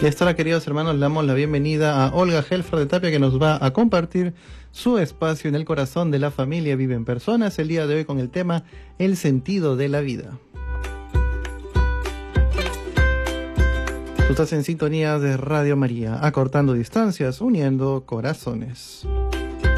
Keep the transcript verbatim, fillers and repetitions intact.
Y a esta hora, queridos hermanos, le damos la bienvenida a Olga Helfer de Tapia, que nos va a compartir su espacio en el corazón de la familia Viven Personas, el día de hoy con el tema El sentido de la vida. Tú estás en sintonía de Radio María, acortando distancias, uniendo corazones.